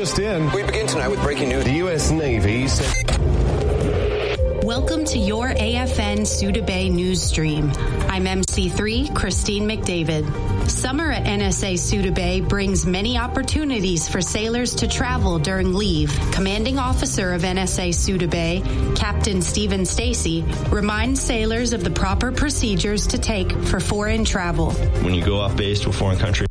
Just in. We begin tonight with breaking news. The U.S. Navy says... Welcome to your AFN Suda Bay news stream. I'm MC3 Christine McDavid. Summer at NSA Suda Bay brings many opportunities for sailors to travel during leave. Commanding Officer of NSA Suda Bay, Captain Stephen Stacy, reminds sailors of the proper procedures to take for foreign travel. When you go off base to a foreign country,